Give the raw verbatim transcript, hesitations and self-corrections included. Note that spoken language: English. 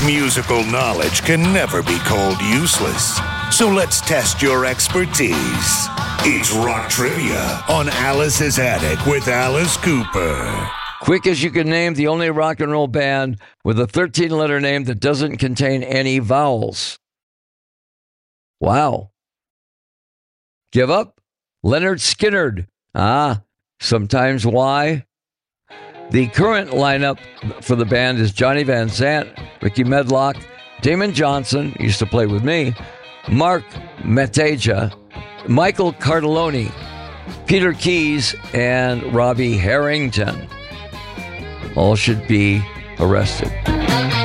Musical knowledge can never be called useless. So let's test your expertise. It's Rock Trivia on Alice's Attic with Alice Cooper. Quick as you can name the only rock and roll band with a thirteen-letter name that doesn't contain any vowels. Wow. Give up? Leonard Skinner. Ah, sometimes why? The current lineup for the band is Johnny Van Zant, Ricky Medlock, Damon Johnson, used to play with me, Mark Metaja, Michael Cardelloni, Peter Keys, and Robbie Harrington. All should be arrested.